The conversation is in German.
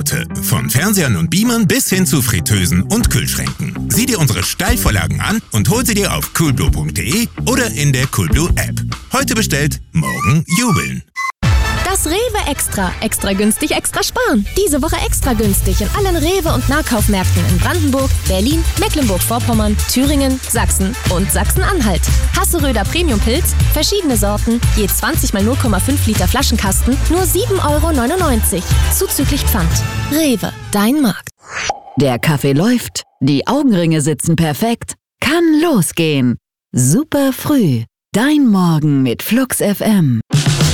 Geräte. Von Fernsehern und Beamern bis hin zu Fritteusen und Kühlschränken. Sieh dir unsere Steilvorlagen an und hol sie dir auf coolblue.de oder in der Coolblue App. Heute bestellt, morgen jubeln. Das Rewe Extra. Extra günstig, extra sparen. Diese Woche extra günstig in allen Rewe- und Nahkaufmärkten in Brandenburg, Berlin, Mecklenburg-Vorpommern, Thüringen, Sachsen und Sachsen-Anhalt. Hasseröder Premium-Pilz, verschiedene Sorten, je 20 mal 0,5 Liter Flaschenkasten, nur 7,99 €. Zuzüglich Pfand. Rewe, dein Markt. Der Kaffee läuft, die Augenringe sitzen perfekt. Kann losgehen. Super früh. Dein Morgen mit Flux FM.